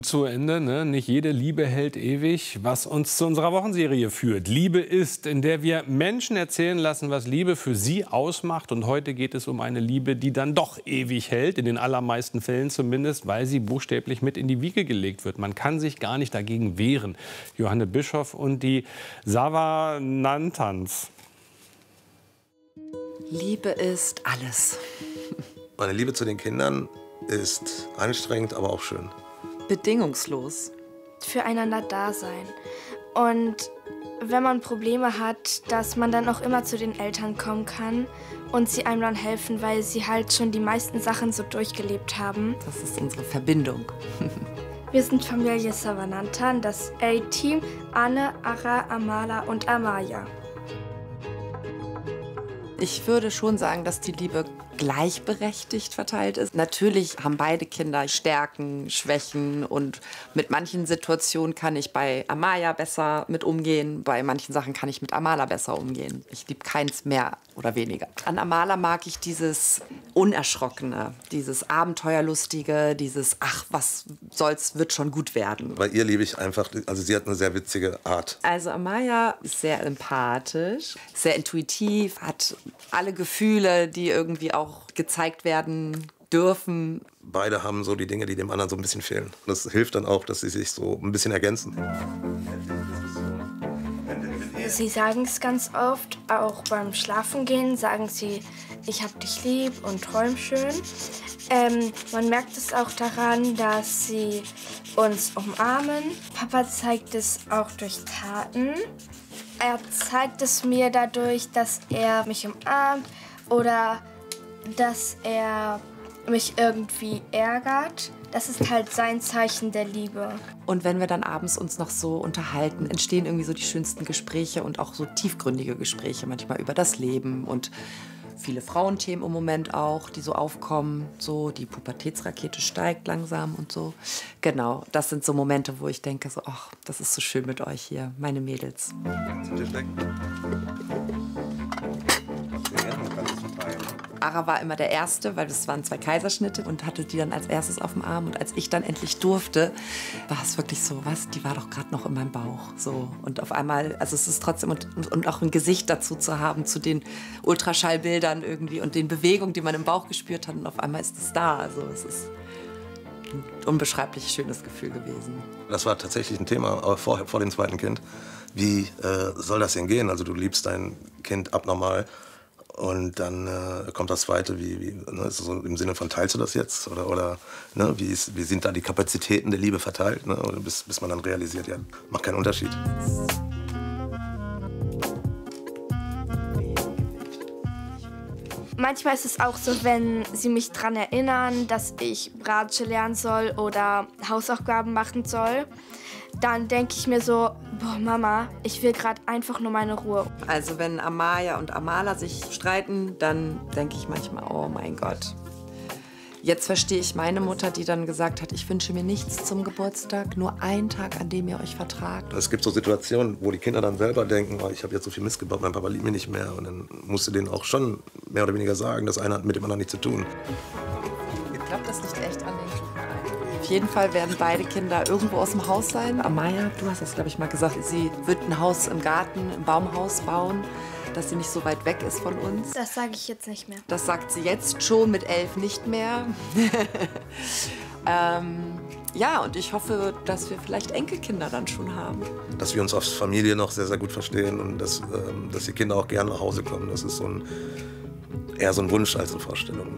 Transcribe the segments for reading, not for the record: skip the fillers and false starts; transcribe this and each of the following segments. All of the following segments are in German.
Zu Ende, ne? Nicht jede Liebe hält ewig, was uns zu unserer Wochenserie führt. Liebe ist, in der wir Menschen erzählen lassen, was Liebe für sie ausmacht. Und heute geht es um eine Liebe, die dann doch ewig hält, in den allermeisten Fällen zumindest, weil sie buchstäblich mit in die Wiege gelegt wird. Man kann sich gar nicht dagegen wehren. Johanne Bischof und die Savanantans. Liebe ist alles. Meine Liebe zu den Kindern ist anstrengend, aber auch schön. Bedingungslos. Füreinander da sein. Und wenn man Probleme hat, dass man dann auch immer zu den Eltern kommen kann und sie einem dann helfen, weil sie halt schon die meisten Sachen so durchgelebt haben. Das ist unsere Verbindung. Wir sind Familie Savanantan, das A-Team, Anne, Ara, Amala und Amaya. Ich würde schon sagen, dass die Liebe gleichberechtigt verteilt ist. Natürlich haben beide Kinder Stärken, Schwächen und mit manchen Situationen kann ich bei Amaya besser mit umgehen, bei manchen Sachen kann ich mit Amala besser umgehen. Ich liebe keins mehr oder weniger. An Amala mag ich dieses Unerschrockene, dieses Abenteuerlustige, dieses ach, was soll's, wird schon gut werden. Bei ihr liebe ich einfach, also sie hat eine sehr witzige Art. Also Amaya ist sehr empathisch, sehr intuitiv, hat alle Gefühle, die irgendwie auch gezeigt werden dürfen. Beide haben so die Dinge, die dem anderen so ein bisschen fehlen. Das hilft dann auch, dass sie sich so ein bisschen ergänzen. Sie sagen es ganz oft, auch beim Schlafengehen sagen sie, ich hab dich lieb und träum schön. Man merkt es auch daran, dass sie uns umarmen. Papa zeigt es auch durch Taten. Er zeigt es mir dadurch, dass er mich umarmt oder dass er mich irgendwie ärgert. Das ist halt sein Zeichen der Liebe. Und wenn wir dann abends uns noch so unterhalten, entstehen irgendwie so die schönsten Gespräche und auch so tiefgründige Gespräche, manchmal über das Leben und viele Frauenthemen im Moment auch, die so aufkommen. So, die Pubertätsrakete steigt langsam und so. Genau, das sind so Momente, wo ich denke, so, ach, das ist so schön mit euch hier, meine Mädels. Ara war immer der Erste, weil das waren 2 Kaiserschnitte und hatte die dann als erstes auf dem Arm. Und als ich dann endlich durfte, war es wirklich so, was, die war doch gerade noch in meinem Bauch. So. Und auf einmal, also es ist trotzdem, und auch ein Gesicht dazu zu haben, zu den Ultraschallbildern irgendwie und den Bewegungen, die man im Bauch gespürt hat. Und auf einmal ist es da. Also es ist ein unbeschreiblich schönes Gefühl gewesen. Das war tatsächlich ein Thema vor dem zweiten Kind. Wie soll das denn gehen? Also du liebst dein Kind abnormal. Und dann kommt das Zweite, ne, so im Sinne von, teilst du das jetzt? Oder ne, wie sind da die Kapazitäten der Liebe verteilt? Ne? Oder bis man dann realisiert, ja, macht keinen Unterschied. Manchmal ist es auch so, wenn sie mich daran erinnern, dass ich Bratsche lernen soll oder Hausaufgaben machen soll, dann denke ich mir so, boah Mama, ich will gerade einfach nur meine Ruhe. Also wenn Amaya und Amala sich streiten, dann denke ich manchmal, oh mein Gott. Jetzt verstehe ich meine Mutter, die dann gesagt hat, ich wünsche mir nichts zum Geburtstag, nur einen Tag, an dem ihr euch vertragt. Es gibt so Situationen, wo die Kinder dann selber denken, oh, ich habe jetzt so viel Mist gebaut, mein Papa liebt mich nicht mehr. Und dann musst du denen auch schon mehr oder weniger sagen, das eine hat mit dem anderen nichts zu tun. Ich glaube, das liegt echt an den Auf jeden Fall werden beide Kinder irgendwo aus dem Haus sein. Amaya, du hast das, glaube ich, mal gesagt, sie wird ein Haus im Garten, im Baumhaus bauen, dass sie nicht so weit weg ist von uns. Das sage ich jetzt nicht mehr. Das sagt sie jetzt schon, mit 11 nicht mehr. Ja, und ich hoffe, dass wir vielleicht Enkelkinder dann schon haben. Dass wir uns als Familie noch sehr, sehr gut verstehen und dass die Kinder auch gerne nach Hause kommen. Das ist eher so ein Wunsch als eine Vorstellung.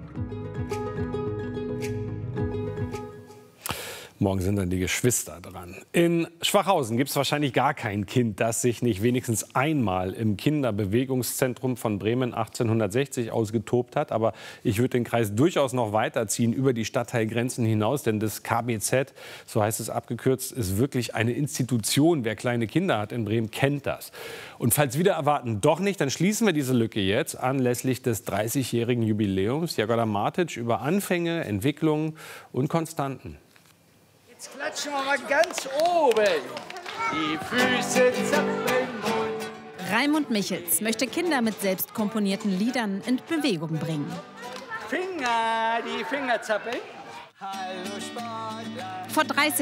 Morgen sind dann die Geschwister dran. In Schwachhausen gibt es wahrscheinlich gar kein Kind, das sich nicht wenigstens einmal im Kinderbewegungszentrum von Bremen 1860 ausgetobt hat. Aber ich würde den Kreis durchaus noch weiterziehen über die Stadtteilgrenzen hinaus. Denn das KBZ, so heißt es abgekürzt, ist wirklich eine Institution. Wer kleine Kinder hat in Bremen, kennt das. Und falls wieder erwarten doch nicht, dann schließen wir diese Lücke jetzt anlässlich des 30-jährigen Jubiläums. Jagoda Martic über Anfänge, Entwicklungen und Konstanten. Jetzt klatschen wir mal ganz oben. Die Füße zappeln und... Raimund Michels möchte Kinder mit selbst komponierten Liedern in Bewegung bringen. Finger, die Finger zappeln. Hallo Sportler. Vor 30